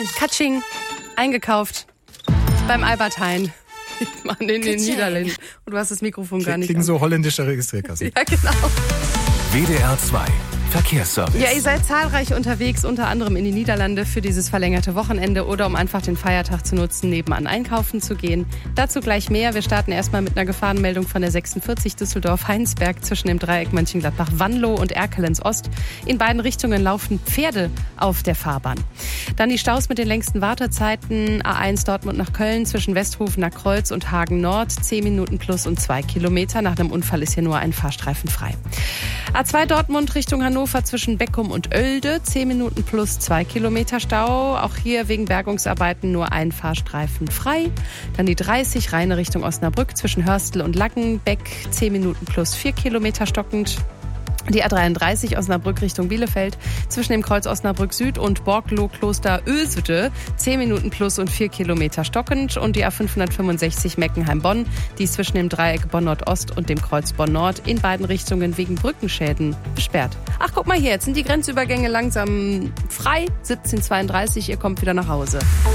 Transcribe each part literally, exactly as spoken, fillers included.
Katsching, eingekauft beim Albert Heijn. Mann, in den Niederlanden. Und du hast das Mikrofon gar nicht. Kriegen so holländische Registrierkassen. Ja, genau. W D R zwei Verkehrsservice. Ja, ihr seid zahlreich unterwegs, unter anderem in die Niederlande für dieses verlängerte Wochenende oder um einfach den Feiertag zu nutzen, nebenan einkaufen zu gehen. Dazu gleich mehr. Wir starten erstmal mit einer Gefahrenmeldung von der sechsundvierzig Düsseldorf-Heinsberg zwischen dem Dreieck Mönchengladbach-Wanlo und Erkelenz-Ost. In beiden Richtungen laufen Pferde auf der Fahrbahn. Dann die Staus mit den längsten Wartezeiten. A eins Dortmund nach Köln zwischen Westhofen nach Kreuz und Hagen Nord. zehn Minuten plus und zwei Kilometer. Nach einem Unfall ist hier nur ein Fahrstreifen frei. A zwei Dortmund Richtung Hannover zwischen Beckum und Oelde, zehn Minuten plus zwei Kilometer Stau. Auch hier wegen Bergungsarbeiten nur ein Fahrstreifen frei. Dann die dreißig Rheine Richtung Osnabrück zwischen Hörstel und Lackenbeck, zehn Minuten plus vier Kilometer stockend. Die A dreiunddreißig Osnabrück Richtung Bielefeld zwischen dem Kreuz Osnabrück Süd und Borgloh-Kloster Oesede, zehn Minuten plus und vier Kilometer stockend. Und die A fünfhundertfünfundsechzig Meckenheim-Bonn, die ist zwischen dem Dreieck Bonn-Nord-Ost und dem Kreuz Bonn-Nord in beiden Richtungen wegen Brückenschäden gesperrt. Ach, guck mal hier, jetzt sind die Grenzübergänge langsam frei. siebzehn Uhr zweiunddreißig, ihr kommt wieder nach Hause.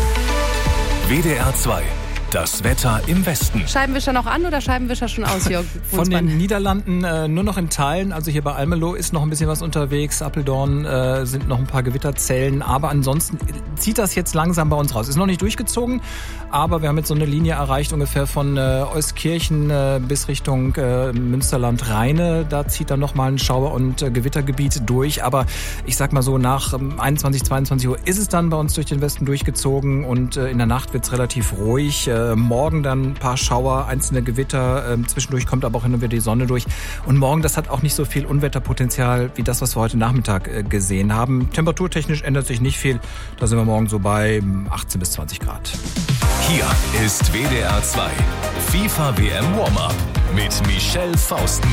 W D R zwei. Das Wetter im Westen. Scheibenwischer noch an oder Scheibenwischer schon aus, Jörg? Von den Niederlanden äh, nur noch in Teilen. Also hier bei Almelo ist noch ein bisschen was unterwegs. Apeldoorn äh, sind noch ein paar Gewitterzellen. Aber ansonsten zieht das jetzt langsam bei uns raus. Ist noch nicht durchgezogen, aber wir haben jetzt so eine Linie erreicht ungefähr von äh, Euskirchen äh, bis Richtung äh, Münsterland-Rheine. Da zieht dann nochmal ein Schauer- und äh, Gewittergebiet durch. Aber ich sag mal so, nach ähm, einundzwanzig, zweiundzwanzig Uhr ist es dann bei uns durch den Westen durchgezogen. Und äh, in der Nacht wird's relativ ruhig. Äh, morgen dann ein paar Schauer, einzelne Gewitter. Äh, zwischendurch kommt aber auch hin und wieder die Sonne durch. Und morgen, das hat auch nicht so viel Unwetterpotenzial wie das, was wir heute Nachmittag äh, gesehen haben. Temperaturtechnisch ändert sich nicht viel. Da sind wir morgen so bei achtzehn bis zwanzig Grad. Hier ist W D R zwei FIFA W M Warm-Up mit Michelle Fausten.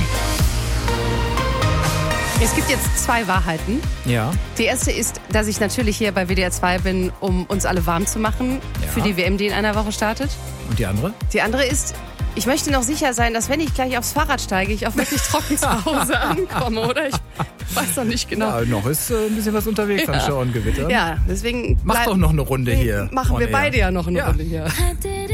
Es gibt jetzt zwei Wahrheiten. Ja. Die erste ist, dass ich natürlich hier bei W D R zwei bin, um uns alle warm zu machen Ja. für die W M, die in einer Woche startet. Und die andere? Die andere ist, ich möchte noch sicher sein, dass wenn ich gleich aufs Fahrrad steige, ich auch wirklich trocken zu Hause ankomme, oder? Ich weiß noch nicht genau. Ja, noch ist äh, ein bisschen was unterwegs Ja. am Schauer und Gewitter. Ja, deswegen... Mach bleib- doch noch eine Runde hier. Machen on wir air. beide ja noch eine Ja. Runde hier.